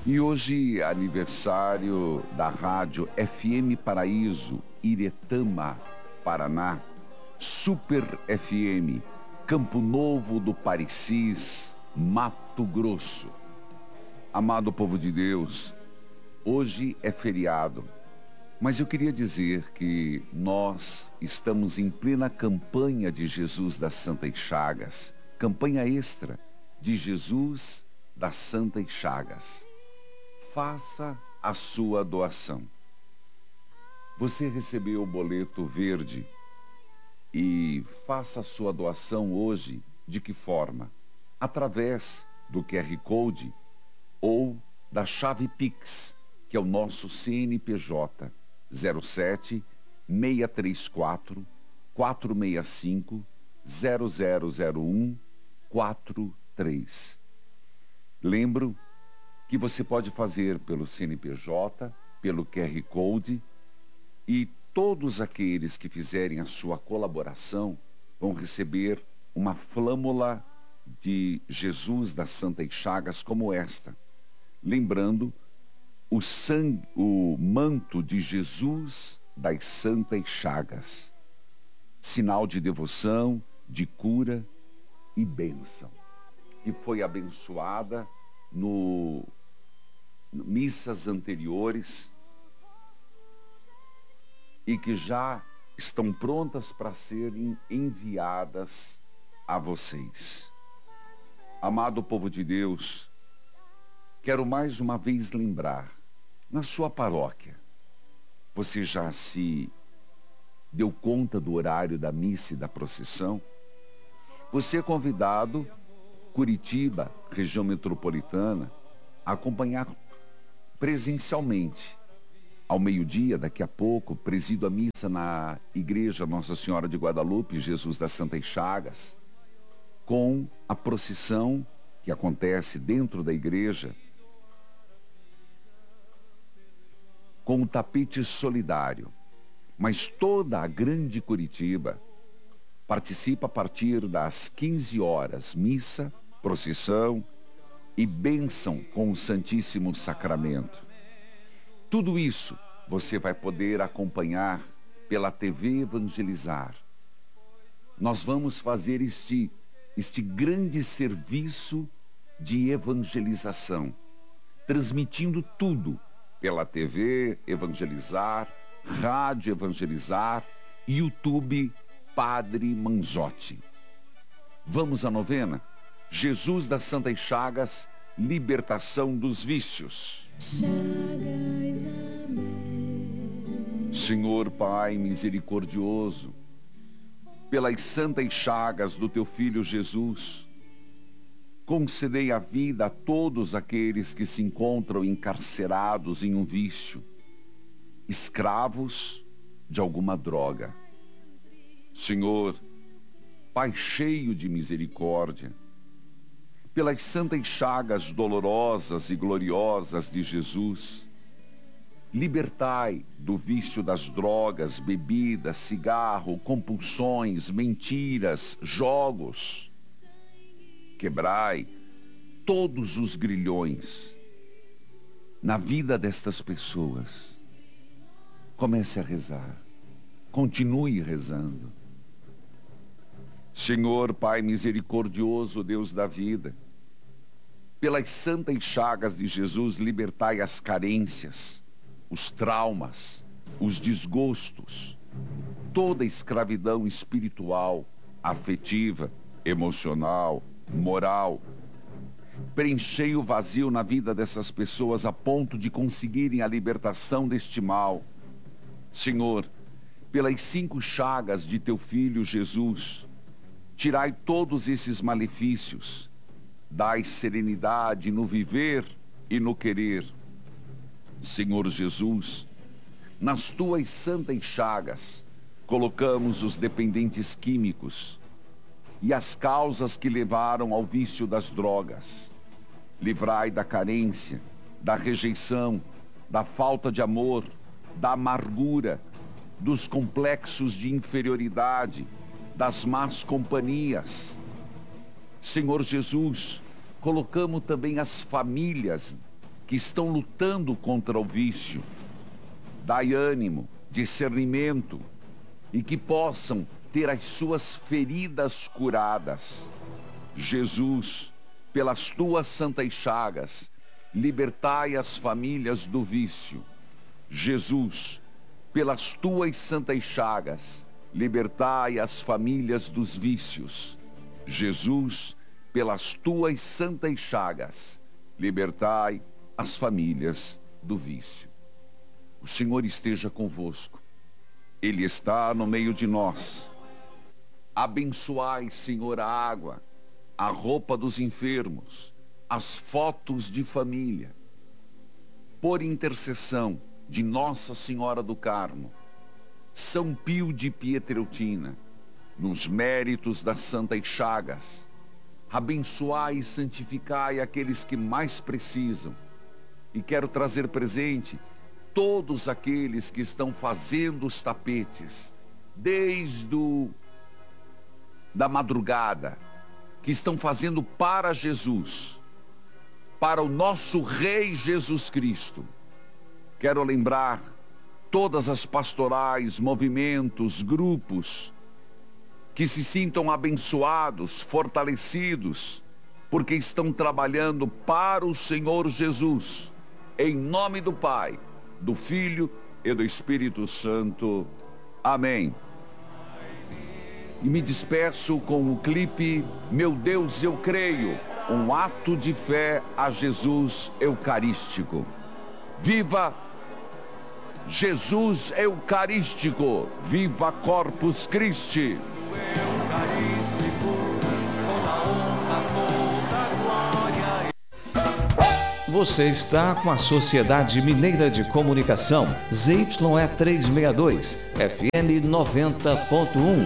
E hoje é aniversário da rádio FM Paraíso, Iretama, Paraná, Super FM, Campo Novo do Parecis, Mato Grosso. Amado povo de Deus, hoje é feriado, mas eu queria dizer que nós estamos em plena campanha de Jesus das Santas Chagas, campanha extra de Jesus das Santas Chagas. Faça a sua doação. Você recebeu o boleto verde e faça a sua doação hoje de que forma? Através do QR Code ou da chave Pix, que é o nosso CNPJ 07 634 465 0001 43. Lembro que você pode fazer pelo CNPJ, pelo QR Code, e todos aqueles que fizerem a sua colaboração vão receber uma flâmula de Jesus das Santas Chagas como esta. Lembrando o manto de Jesus das Santas Chagas, sinal de devoção, de cura e bênção, que foi abençoada no missas anteriores e que já estão prontas para serem enviadas a vocês. Amado povo de Deus, quero mais uma vez lembrar, na sua paróquia, você já se deu conta do horário da missa e da procissão? Você é convidado, Curitiba, região metropolitana, a acompanhar presencialmente. Ao meio-dia, daqui a pouco, presido a missa na Igreja Nossa Senhora de Guadalupe, Jesus das Santas Chagas, com a procissão que acontece dentro da igreja, com o tapete solidário. Mas toda a grande Curitiba participa a partir das 15 horas, missa, procissão e bênção com o Santíssimo Sacramento. Tudo isso você vai poder acompanhar pela TV Evangelizar. Nós vamos fazer este grande serviço de evangelização, transmitindo tudo pela TV Evangelizar, Rádio Evangelizar, YouTube Padre Manzotti. Vamos à novena? Jesus das Santas Chagas, libertação dos vícios. Senhor Pai misericordioso, pelas santas chagas do teu Filho Jesus, concedei a vida a todos aqueles que se encontram encarcerados em um vício, escravos de alguma droga. Senhor, Pai cheio de misericórdia, pelas santas chagas dolorosas e gloriosas de Jesus, libertai do vício das drogas, bebidas, cigarro, compulsões, mentiras, jogos. Quebrai todos os grilhões na vida destas pessoas. Comece a rezar, continue rezando. Senhor Pai misericordioso, Deus da vida, pelas santas chagas de Jesus, libertai as carências, os traumas, os desgostos, toda escravidão espiritual, afetiva, emocional, moral. Preenchei o vazio na vida dessas pessoas a ponto de conseguirem a libertação deste mal. Senhor, pelas 5 chagas de teu Filho Jesus, tirai todos esses malefícios, dai serenidade no viver e no querer. Senhor Jesus, nas tuas santas chagas, colocamos os dependentes químicos e as causas que levaram ao vício das drogas. Livrai da carência, da rejeição, da falta de amor, da amargura, dos complexos de inferioridade, das más companhias. Senhor Jesus, colocamos também as famílias que estão lutando contra o vício. Dai ânimo, discernimento e que possam ter as suas feridas curadas. Jesus, pelas tuas santas chagas, libertai as famílias do vício. Jesus, pelas tuas santas chagas, libertai as famílias dos vícios. Jesus, pelas tuas santas chagas, libertai as famílias do vício. O Senhor esteja convosco. Ele está no meio de nós. Abençoai, Senhor, a água, a roupa dos enfermos, as fotos de família. Por intercessão de Nossa Senhora do Carmo, São Pio de Pietrelcina, nos méritos das santas chagas, abençoai e santificai aqueles que mais precisam. E quero trazer presente todos aqueles que estão fazendo os tapetes, desde da madrugada, que estão fazendo para Jesus, para o nosso Rei Jesus Cristo. Quero lembrar todas as pastorais, movimentos, grupos, que se sintam abençoados, fortalecidos, porque estão trabalhando para o Senhor Jesus, em nome do Pai, do Filho e do Espírito Santo. Amém. E me despeço com o clipe Meu Deus, eu creio, um ato de fé a Jesus Eucarístico. Viva Jesus Eucarístico! Viva Corpus Christi! Você está com a Sociedade Mineira de Comunicação, ZYE 362, FM 90.1.